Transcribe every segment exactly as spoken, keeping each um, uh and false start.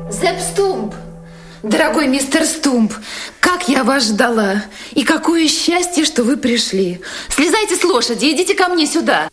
Зепп Стумп, дорогой мистер Стумп, как я вас ждала. И какое счастье, что вы пришли. Слезайте с лошади, идите ко мне сюда.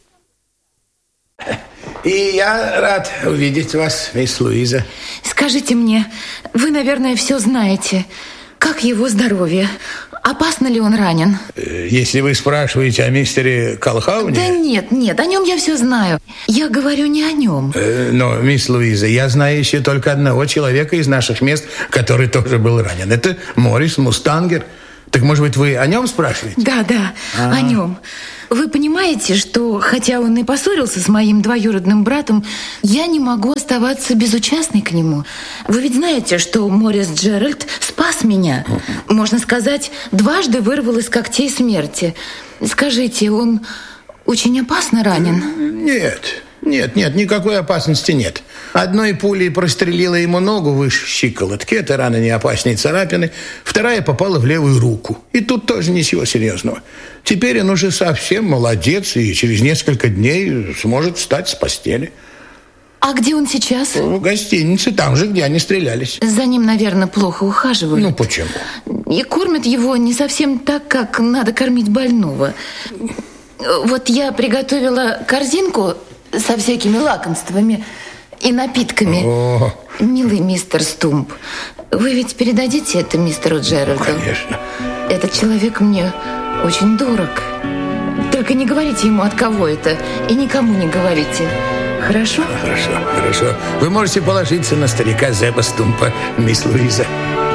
И я рад увидеть вас, мисс Луиза. Скажите мне, вы, наверное, все знаете. Как его здоровье? Опасно ли он ранен? Если вы спрашиваете о мистере Колхауне... Да нет, нет, о нем я все знаю. Я говорю не о нем. Но, мисс Луиза, я знаю еще только одного человека из наших мест, который тоже был ранен. Это Моррис Мустангер. Так, может быть, вы о нем спрашиваете? Да, да, А-а-а. о нем. Вы понимаете, что, хотя он и поссорился с моим двоюродным братом, я не могу оставаться безучастной к нему. Вы ведь знаете, что Моррис Джеральд спас меня. Можно сказать, дважды вырвал из когтей смерти. Скажите, он очень опасно ранен? Нет, нет, нет, никакой опасности нет. Одной пулей прострелила ему ногу выше щиколотки. Это рана не опаснее царапины. Вторая попала в левую руку. И тут тоже ничего серьезного. Теперь он уже совсем молодец и через несколько дней сможет встать с постели. А где он сейчас? В гостинице, там же, где они стрелялись. За ним, наверное, плохо ухаживают. Ну, почему? И кормят его не совсем так, как надо кормить больного. Вот я приготовила корзинку со всякими лакомствами и напитками. О. Милый мистер Стумп, вы ведь передадите это мистеру Джеральду? Ну, конечно. Этот человек мне очень дорог. Только не говорите ему, от кого это, и никому не говорите. Хорошо? Хорошо, хорошо. Вы можете положиться на старика Зеппа Стумпа, мисс Луиза.